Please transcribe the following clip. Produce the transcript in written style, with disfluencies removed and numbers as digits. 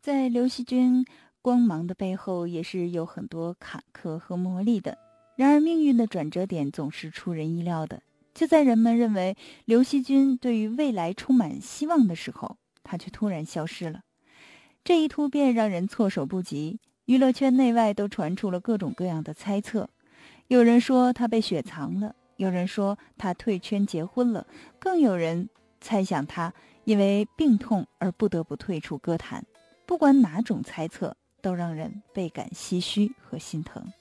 在刘惜君光芒的背后，也是有很多坎坷和磨砺的。然而命运的转折点总是出人意料的，就在人们认为刘惜君对于未来充满希望的时候，他却突然消失了。这一突变让人措手不及，娱乐圈内外都传出了各种各样的猜测。有人说他被雪藏了，有人说他退圈结婚了，更有人猜想他因为病痛而不得不退出歌坛。不管哪种猜测，都让人倍感唏嘘和心疼。